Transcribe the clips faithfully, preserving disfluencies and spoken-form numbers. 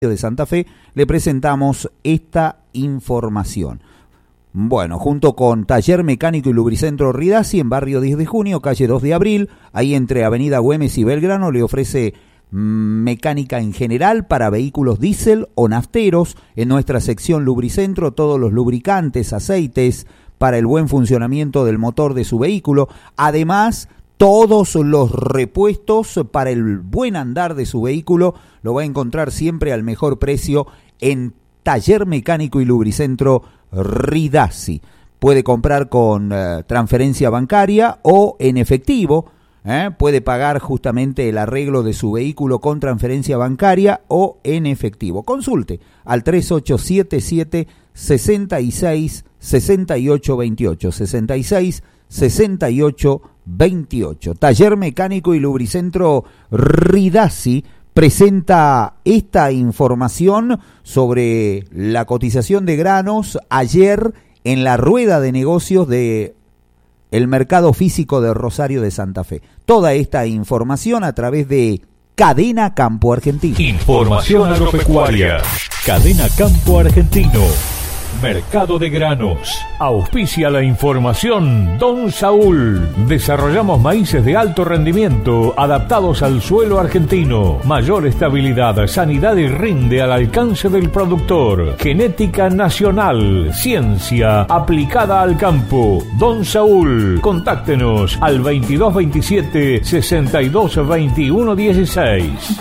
de Santa Fe, le presentamos esta información. Bueno, junto con Taller Mecánico y Lubricentro Ridasi en barrio diez de junio, calle dos de abril, ahí entre Avenida Güemes y Belgrano, le ofrece mecánica en general para vehículos diésel o nafteros. En nuestra sección Lubricentro, todos los lubricantes, aceites para el buen funcionamiento del motor de su vehículo. Además, todos los repuestos para el buen andar de su vehículo lo va a encontrar siempre al mejor precio en Taller Mecánico y Lubricentro Ridasi. Puede comprar con eh, transferencia bancaria o en efectivo. ¿eh? Puede pagar justamente el arreglo de su vehículo con transferencia bancaria o en efectivo. Consulte al tres ocho siete siete, seis seis, seis ocho dos ocho, seis seis, seis ocho veintiocho. Taller Mecánico y Lubricentro Ridasi presenta esta información sobre la cotización de granos ayer en la rueda de negocios de el mercado físico de Rosario de Santa Fe. Toda esta información a través de Cadena Campo Argentino. Información agropecuaria. Cadena Campo Argentino. Mercado de granos. Auspicia la información Don Saúl. Desarrollamos maíces de alto rendimiento adaptados al suelo argentino. Mayor estabilidad, sanidad y rinde al alcance del productor. Genética nacional. Ciencia aplicada al campo. Don Saúl. Contáctenos al veintidós veintisiete, sesenta y dos veintiuno dieciséis.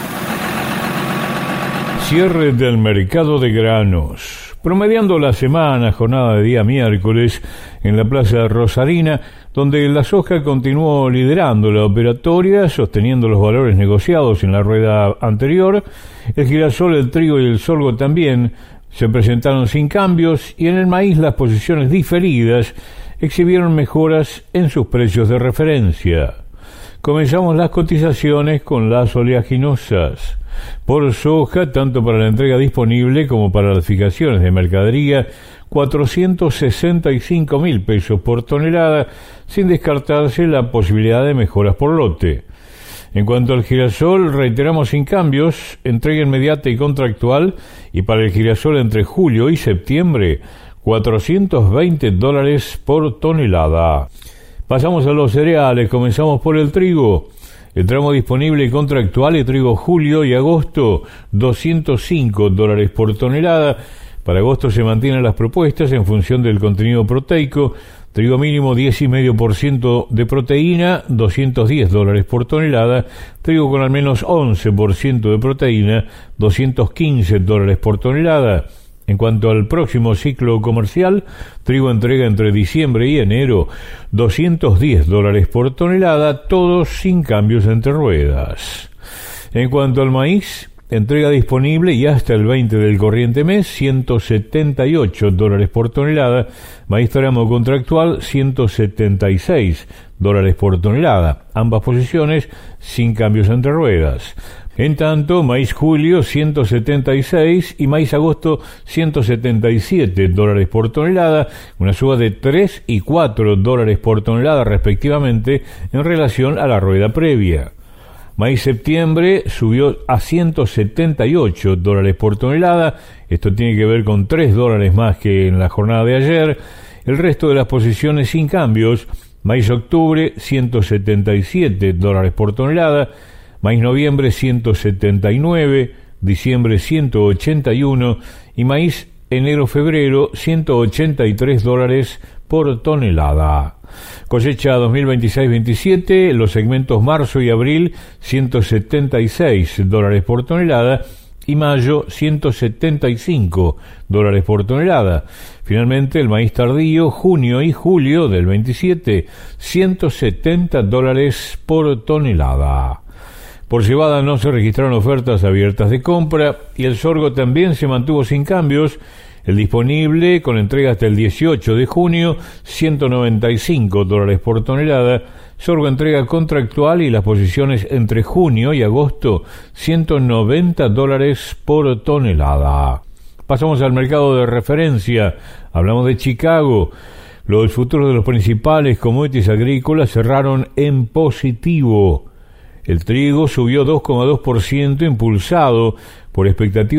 Cierre del mercado de granos. Promediando la semana, jornada de día miércoles, en la Plaza Rosarina, donde la soja continuó liderando la operatoria, sosteniendo los valores negociados en la rueda anterior. El girasol, el trigo y el sorgo también se presentaron sin cambios, y en el maíz las posiciones diferidas exhibieron mejoras en sus precios de referencia. Comenzamos las cotizaciones con las oleaginosas. Por soja, tanto para la entrega disponible como para las fijaciones de mercadería, cuatrocientos sesenta y cinco mil pesos por tonelada, sin descartarse la posibilidad de mejoras por lote. En cuanto al girasol, reiteramos sin cambios, entrega inmediata y contractual, y para el girasol entre julio y septiembre, cuatrocientos veinte dólares por tonelada. Pasamos a los cereales, comenzamos por el trigo. El tramo disponible y contractual de trigo julio y agosto, doscientos cinco dólares por tonelada. Para agosto se mantienen las propuestas en función del contenido proteico. Trigo mínimo diez coma cinco por ciento de proteína, doscientos diez dólares por tonelada. Trigo con al menos once por ciento de proteína, doscientos quince dólares por tonelada. En cuanto al próximo ciclo comercial, trigo entrega entre diciembre y enero, doscientos diez dólares por tonelada, todos sin cambios entre ruedas. En cuanto al maíz, entrega disponible y hasta el veinte del corriente mes, ciento setenta y ocho dólares por tonelada, maíz tramo contractual, ciento setenta y seis dólares por tonelada, ambas posiciones sin cambios entre ruedas. En tanto, maíz julio ciento setenta y seis y maíz agosto ciento setenta y siete dólares por tonelada, una suba de tres y cuatro dólares por tonelada respectivamente en relación a la rueda previa. Maíz septiembre subió a ciento setenta y ocho dólares por tonelada, esto tiene que ver con tres dólares más que en la jornada de ayer. El resto de las posiciones sin cambios, maíz octubre ciento setenta y siete dólares por tonelada, maíz noviembre ciento setenta y nueve, diciembre ciento ochenta y uno y maíz enero-febrero ciento ochenta y tres dólares por tonelada. Cosecha dos mil veintiséis veintisiete, los segmentos marzo y abril ciento setenta y seis dólares por tonelada y mayo ciento setenta y cinco dólares por tonelada. Finalmente el maíz tardío, junio y julio del veintisiete, ciento setenta dólares por tonelada. Por cebada no se registraron ofertas abiertas de compra y el sorgo también se mantuvo sin cambios. El disponible, con entrega hasta el dieciocho de junio, ciento noventa y cinco dólares por tonelada. Sorgo entrega contractual y las posiciones entre junio y agosto, ciento noventa dólares por tonelada. Pasamos al mercado de referencia. Hablamos de Chicago. Los futuros de los principales commodities agrícolas cerraron en positivo. El trigo subió dos coma dos por ciento impulsado por por expectativa